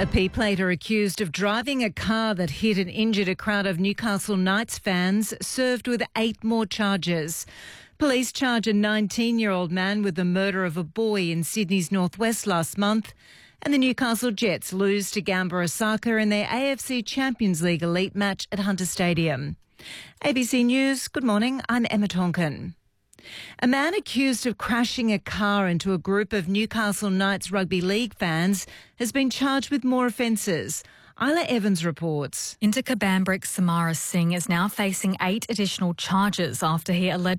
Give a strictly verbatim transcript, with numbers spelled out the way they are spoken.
A P-plater accused of driving a car that hit and injured a crowd of Newcastle Knights fans served with eight more charges. Police charge a nineteen-year-old man with the murder of a boy in Sydney's northwest last month. And the Newcastle Jets lose to Gamba Osaka in their A F C Champions League elite match at Hunter Stadium. A B C News, good morning, I'm Emma Tonkin. A man accused of crashing a car into a group of Newcastle Knights Rugby League fans has been charged with more offences. Isla Evans reports. Inter Kabambrick Samara Singh is now facing eight additional charges after he allegedly